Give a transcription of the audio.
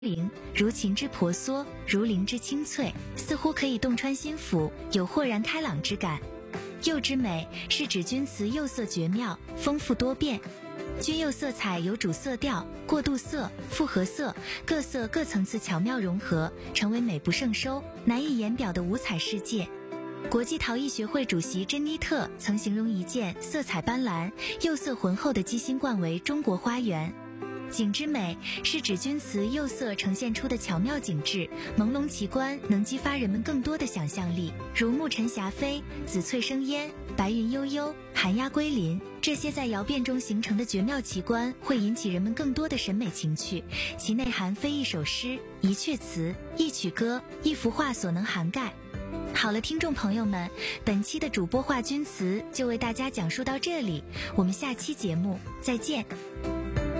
灵，如琴之婆娑，如灵之清脆，似乎可以洞穿心腑，有豁然开朗之感。釉之美是指钧瓷釉色绝妙，丰富多变。钧釉色彩有主色调、过渡色、复合色，各色各层次巧妙融合，成为美不胜收、难以言表的五彩世界。国际陶艺学会主席珍妮特曾形容一件色彩斑斓、釉色浑厚的鸡心冠为中国花园。景之美是指钧瓷釉色呈现出的巧妙景致，朦胧奇观能激发人们更多的想象力，如暮尘霞飞、紫翠生烟、白云悠悠、寒鸦归林，这些在窑变中形成的绝妙奇观会引起人们更多的审美情趣，其内涵非一首诗、一阙词、一曲歌、一幅画所能涵盖。好了，听众朋友们，本期的主播话钧瓷就为大家讲述到这里，我们下期节目再见。